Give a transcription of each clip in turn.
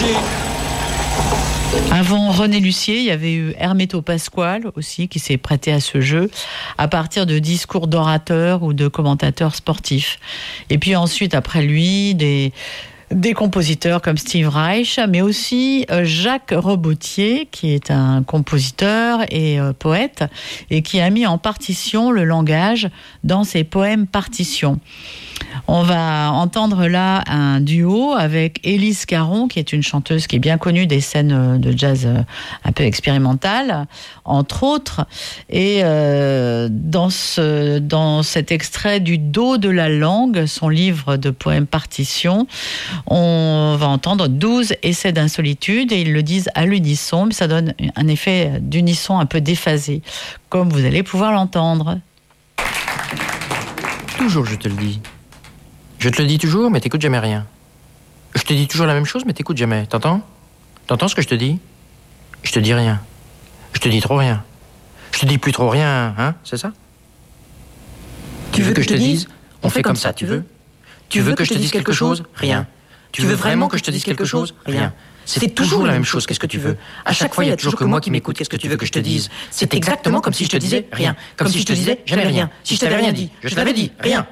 Lucier. Avant René Lucier, il y avait eu Hermeto Pasquale aussi qui s'est prêté à ce jeu à partir de discours d'orateurs ou de commentateurs sportifs. Et puis ensuite, après lui, des compositeurs comme Steve Reich, mais aussi Jacques Robotier, qui est un compositeur et poète, et qui a mis en partition le langage dans ses poèmes partitions. On va entendre là un duo avec Élise Caron, qui est une chanteuse qui est bien connue des scènes de jazz un peu expérimentales, entre autres. Et dans cet extrait du Dos de la langue, son livre de poèmes partitions, on va entendre 12 essais d'insolitude, et ils le disent à l'unisson, mais ça donne un effet d'unisson un peu déphasé, comme vous allez pouvoir l'entendre. Toujours, je te le dis. Je te le dis toujours, mais t'écoutes jamais rien. Je te dis toujours la même chose, mais t'écoutes jamais. T'entends? T'entends ce que je te dis? Je te dis rien. Je te dis trop rien. Je te dis plus trop rien, hein? C'est ça? Tu veux que je te dise? On fait comme ça, tu veux? Tu veux que je te dise quelque chose? Rien. Tu veux vraiment que je te dise quelque chose? Rien. C'est toujours la même chose, qu'est-ce que tu veux? À chaque fois, il y a toujours que moi qui m'écoute, qu'est-ce que tu veux que je te dise? C'est exactement comme si je te disais rien. Comme si je te disais jamais rien. Si je t'avais rien dit, je te l'avais dit, rien.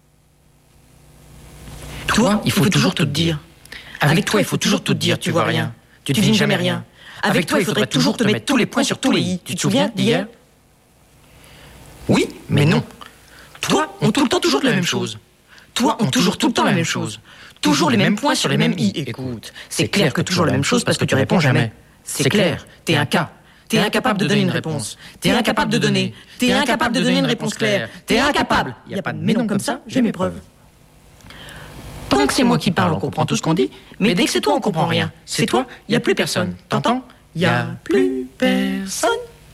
Toi, il faut toujours tout te dire. Avec toi, il faut toujours tout te dire, tu vois rien. Tu devines jamais rien. Avec toi, il faudrait toujours te mettre tous les points sur tous les i. Tu te souviens d'hier? Oui, mais non. Toi, on tout le temps toujours de la même chose. Toi, on toujours tout le temps la même chose. Toujours les mêmes points sur les mêmes i. Écoute, c'est clair que toujours la même chose parce que tu réponds jamais. C'est clair, t'es un cas. T'es incapable de donner une réponse. T'es incapable de donner. T'es incapable de donner une réponse claire. T'es incapable. Y a pas de mais non comme ça, j'ai mes preuves. Tant que c'est moi qui parle, on comprend tout ce qu'on dit. Mais dès que c'est toi, on comprend rien. C'est toi, y a plus personne. T'entends? Y a plus personne.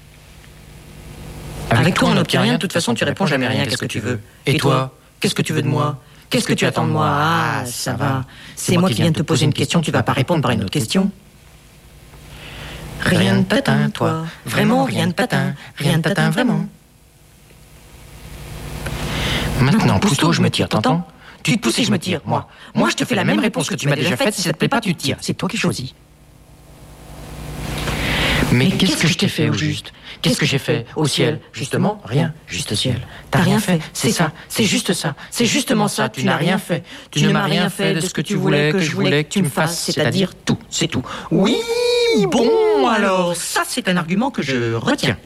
Avec toi, on n'obtient rien. De toute façon, tu réponds jamais rien. Qu'est-ce que tu veux? Et toi? Qu'est-ce que tu veux de moi? Qu'est-ce que tu attends de moi? Ah, ça va. C'est moi qui viens de te poser une question. Tu vas pas répondre par une autre question. Rien de patin, toi. Vraiment, rien de patin. Rien de patin, vraiment. Maintenant, pousse-toi, je me tire, t'entends? Tu te pousses et je me tire, moi. Moi, je te fais la même réponse que tu m'as déjà faite. Si ça te plaît pas, tu te tires. C'est toi qui choisis. Mais qu'est-ce que je t'ai fait au juste? Qu'est-ce que j'ai fait au ciel? Justement, rien. Juste au ciel. T'as rien fait. C'est ça. C'est juste ça. C'est justement ça. Tu n'as rien fait. Tu ne m'as rien fait de ce que tu voulais, que je voulais que tu me fasses. C'est-à-dire tout. C'est tout. Oui, bon, alors, ça, c'est un argument que je retiens.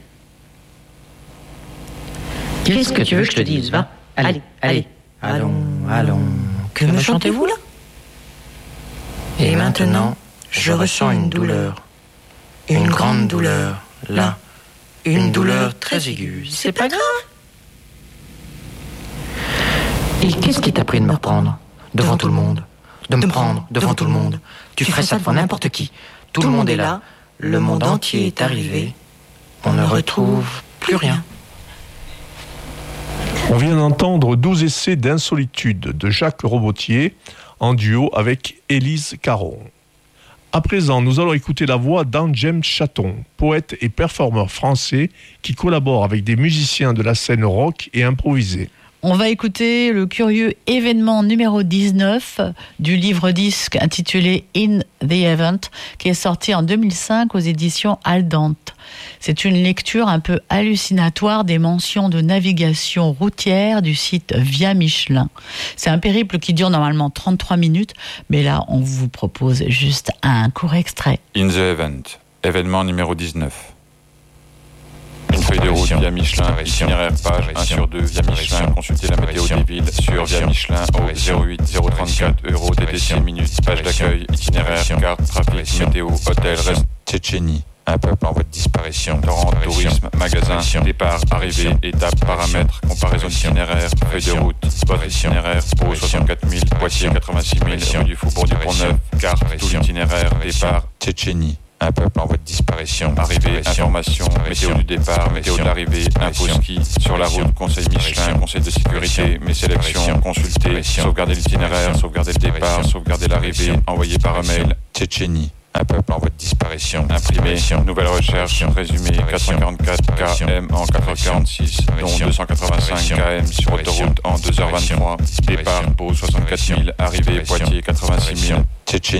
Qu'est-ce que tu veux que je te dise? Va. Allez, allez. Allons, allons. Que me chantez-vous là? Et maintenant, je ressens une douleur. Une grande douleur, là. Une douleur très aiguë. C'est pas grave. Et qu'est-ce qui t'a pris de me reprendre devant tout le monde? De me prendre devant tout le monde? Tu ferais ça devant n'importe qui. Tout le monde est là. Le monde entier est arrivé. On ne retrouve plus rien. On vient d'entendre 12 essais d'insolitude de Jacques Robotier en duo avec Élise Caron. À présent, nous allons écouter la voix d'Anne-James Chaton, poète et performeur français qui collabore avec des musiciens de la scène rock et improvisée. On va écouter le curieux événement numéro 19 du livre-disque intitulé In the Event, qui est sorti en 2005 aux éditions Aldante. C'est une lecture un peu hallucinatoire des mentions de navigation routière du site Via Michelin. C'est un périple qui dure normalement 33 minutes, mais là, on vous propose juste un court extrait. In the Event, événement numéro 19. Une feuille de route via Michelin, itinéraire page 1 sur 2 via Michelin, consultez la météo des villes sur via Michelin au 08 034 € TTC minutes, page d'accueil, itinéraire, carte, trafic, météo, hôtel, reste, Tchétchénie. Un peuple en voie de disparition. Torrent, tourisme, magasin, départ, arrivée, étape, paramètres, comparaison d'itinéraire, feuille de route, spot itinéraire, Pau 64 000, Poitiers 86 000, rue du Faubourg du Pont-Neuf, carte, tout l'itinéraire, départ, Tchétchénie. Un peuple en voie de disparition. Arrivée, information, météo du départ, météo de l'arrivée, info ski, sur la route, conseil Michelin, conseil de sécurité, mes sélections, consulter, sauvegarder l'itinéraire, sauvegarder le départ, sauvegarder l'arrivée, envoyer par mail, Tchétchénie. Un peuple en voie de disparition. Imprimé, nouvelle recherche, résumé, 444 km en 4h46, dont 285 km sur autoroute en 2h23. Départ, Pau 64 000, arrivée, Poitiers 86 000, Tchétchénie.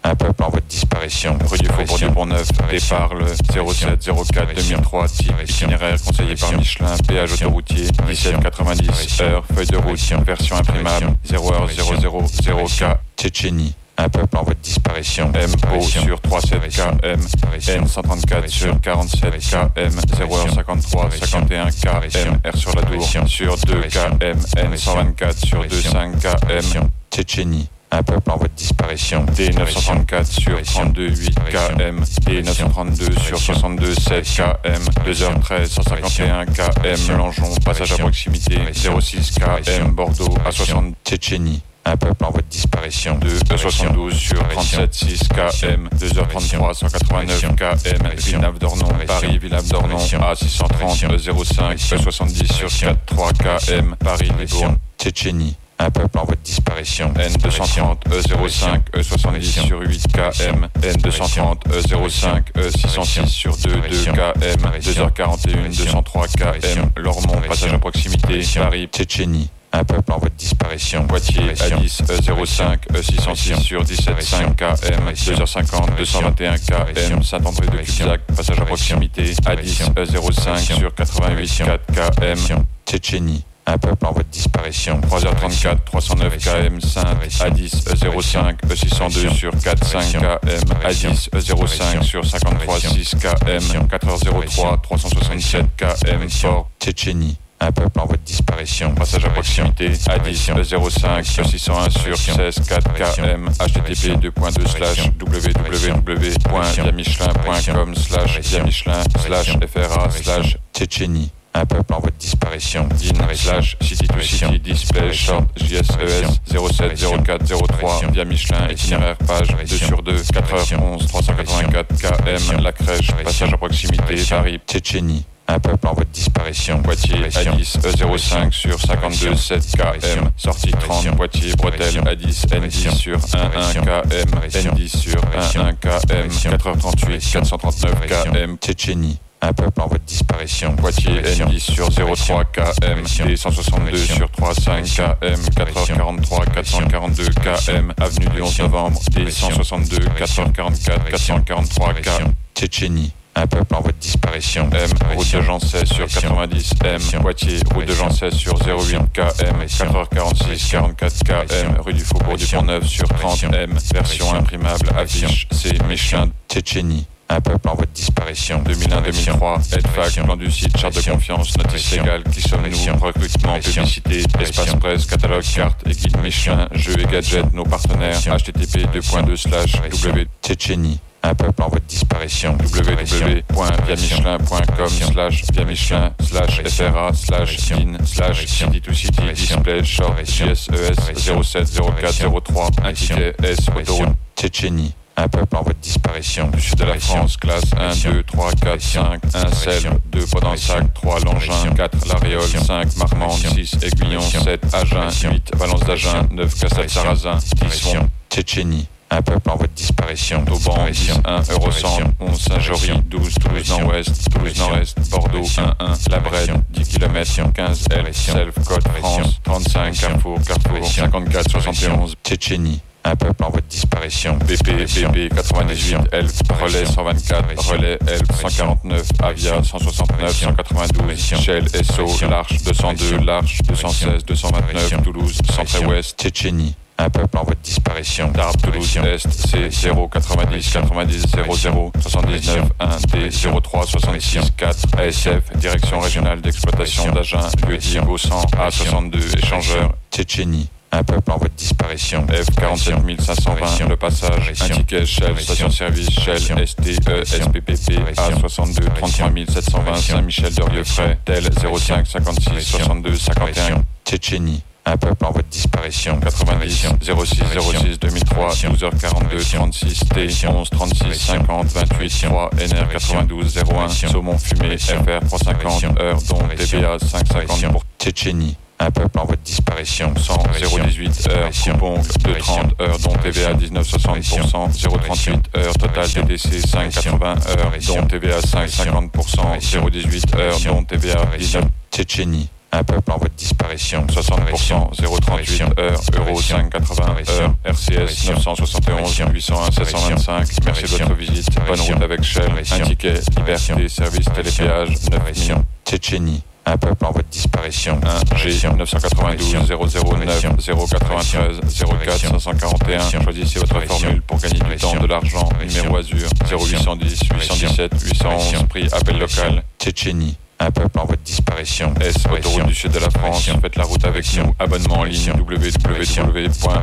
Un peuple en voie de disparition. Rue du Faubourg du Pont-Neuf, départ le 07 04 2003, type itinéraire conseillé par Michelin, péage autoroutier 17,90, heure, feuille de route, version imprimable 0h000K, Tchétchénie. Un peuple en voie de disparition. MO sur 37KM, N134 sur 47KM, 0h53, 51KM, R sur la Dour sur 2KM, N124 sur 25KM, Tchétchénie. Un peuple en voie de disparition. D934 sur 32,8 km, D932 sur 62,7 km, 2h13, 151 km, Langeon, passage à proximité, 06 km, Bordeaux, à 60 Tchétchénie. Un peuple en voie de disparition. De E72 sur 37,6 km, 2h33, 189 km, Villeneuve-d'Ornon, Paris, Villeneuve-d'Ornon, A630, E05, E70 sur 4,3 km, Paris-Libourne, Tchétchénie. Un peuple en voie de disparition. N230, E05, E70 sur 8 km, N230, E05, E606 sur 2 km, 2h41, 203 km, Lormont, passage à proximité, Paris, Tchétchénie. Un peuple en voie de disparition. Poitiers, A10, E05, E606 sur 17,5 km, 2h50, 221 km, Saint-André de Cubzac, passage à proximité, A10, E05 sur 88,4 km, Tchétchénie. Un peuple en voie de disparition. 3h34, 309 km, Sainte, A10, E05, E602 sur 4,5 km, A10, E05 sur 53,6 km, 4h03, 367 km, Fort, Tchétchénie. Un peuple en voie de disparition. Passage à proximité, A10, E05, E601 sur 16,4 km, http://www.viamichelin.com/viamichelin/fra/Tchétchénie. Un peuple en voie de disparition. DIN/City-to-City Display Short JSES 07 04 03 via Michelin, itinéraire page 2 sur 2, 4h11, 384 km, La Crèche, passage à proximité, Paris, Tchétchénie. Un peuple en voie de disparition. Poitiers, A10, E05 sur 52,7 km, sortie 30, Poitiers, Bretelles, A10, N10 sur 1,1 km, N10 sur 1,1 km, 4h38, 439 km, Tchétchénie. Un peuple en voie de disparition. Poitiers, N10 sur 0,3 km, D162 sur 3,5 km, 4h43, 442 km, avenue du 11 novembre, D162, 4h44, 443 km, Tchétchénie. Un peuple en voie de disparition. M, route de Jancès sur 90 M, Poitiers, route de Jancès sur 0,8 km, 4h46, 44 km, rue du Faubourg du Pont-Neuf sur 30 M, version imprimable, affiche, C, Michelin, Tchétchénie. Un peuple en voie de disparition. 2001-2003, EDFAC, plan du site, charte de confiance, notice légale, qui sommes-nous, recrutement, publicité, espace presse, catalogue, carte et guide Michelin, jeux et gadgets, nos partenaires, http://w Tchétchénie. Un peuple en voie de disparition. www.viamichelin.com/viamichelin/fra/din/city-to-city display short JSES 07 04 03 1 ticket S autoroute Tchétchénie. Un peuple en voie de disparition. Du sud de la France, classe 1, 2, 3, 4, 5, 1 Selve, 2 Podensac, 3 Langin, 4 L'Aréole, 5 Marmande, 6 Aiguillon, 7 Agen, 8 Valence d'Agen, 9 Castel-Sarrazin, 10 Font, Tchétchénie. Un peuple en voie de disparition. Auban, 10, 1 Eurocentre, 11 Saint-Jory, 12 Toulouse Nord-Ouest, Toulouse Nord-Est, Bordeaux, 1, 1 La Brède, 10 km, 15 Elf, Selve, Côte, France, 35 Carrefour, 54 71, Tchétchénie. Un peuple en voie de disparition. BP 98, Elf, Relais 124, Relais Elf 149, Avia 169, 192, Shell, Esso, l'Arche 202, l'Arche 216, 229, Toulouse, Centre-Ouest, Tchétchénie. Un peuple en voie de disparition. Tarbes, Toulouse, Est, C 090 90 00 79 1 D 03 66 4 ASF, Direction régionale d'exploitation d'Agen, lieu-dit Beaucent, A62, échangeur, Tchétchénie. Un peuple en voie de disparition. F 47 520, le passage. Un ticket Shell, station-service Shell, STE, SPPP, A62, 33 720, Saint-Michel-de-Rieux-Fray, TEL 05 56 62 51, Tchétchénie. Un peuple en voie de disparition. 90 06 06 2003 12h42 36 T 11 36 50 28 3 NR 92 01 Saumon fumé FR 350 heures dont TVA 550 pour Tchétchénie. Un peuple en voie de disparition. 100 018 heures coupe-ongle de 30 heures dont TVA 19,60%, 038 heures total TDC 5,80 heures dont TVA 5,50%, 018 heures dont TVA 19 Tchétchénie. Un peuple en voie de disparition. 60%, 038 heures, euro 5,80 heures, RCS 971 801 725. Merci de votre visite. Bonne route avec Shell. Un ticket, liberté, service télépéage 9 millions. Tchétchénie. Un peuple en voie de disparition. 1 G 992 009 093 04 541. Choisissez votre formule pour gagner du temps, de l'argent. Numéro Azur 0810 817 811. Prix appel local. Tchétchénie. Un peuple en voie de disparition. S, autoroute du sud de la France. Faites la route avec nous. Abonnement en ligne www.asf.fr.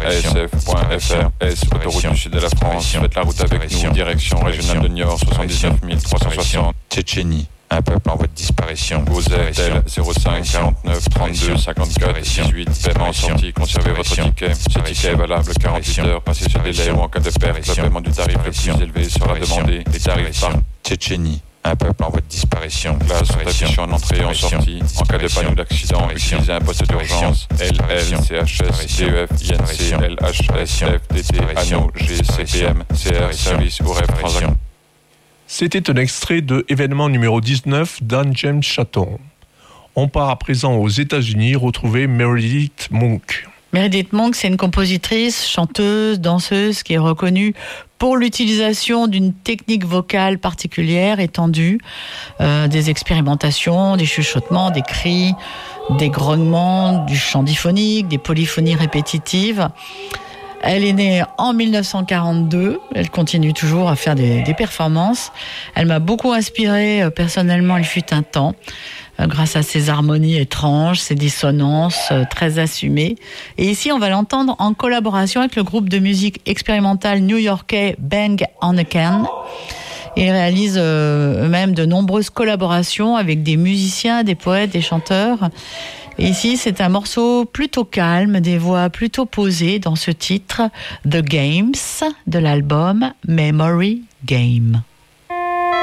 S, autoroute du sud de la France. Faites la route avec nous. Direction régionale de Niort 79 360. Tchétchénie. Un peuple en voie de disparition. Beauzais, tel 05 49 32 54 18. Paiement sorti. Conservez votre ticket. Ce ticket est valable 48 heures. Passez ce délai ou en cas de perte, le paiement du tarif le plus élevé sera demandé. Les tarifs par Tchétchénie. Un peuple en voie de disparition. Glace sont affichées en entrée et en sortie. En cas de panne ou d'accident, utilisez un poste d'urgence. LL, CHS, DEF, INC, LHS, FDT, Anneau, GCPM, CR, service ou REF transaction. C'était un extrait de événement numéro 19 d'Anne James Chatton. On part à présent aux États-Unis retrouver Meredith Monk. Meredith Monk, c'est une compositrice, chanteuse, danseuse qui est reconnue pour l'utilisation d'une technique vocale particulière, étendue, des expérimentations, des chuchotements, des cris, des grognements, du chant diphonique, des polyphonies répétitives. Elle est née en 1942, elle continue toujours à faire des performances. Elle m'a beaucoup inspirée personnellement, il fut un temps, grâce à ses harmonies étranges, ses dissonances très assumées. Et ici, on va l'entendre en collaboration avec le groupe de musique expérimentale new-yorkais Bang on a Can. Ils réalisent eux-mêmes de nombreuses collaborations avec des musiciens, des poètes, des chanteurs. Et ici, c'est un morceau plutôt calme, des voix plutôt posées dans ce titre, The Games, de l'album Memory Game.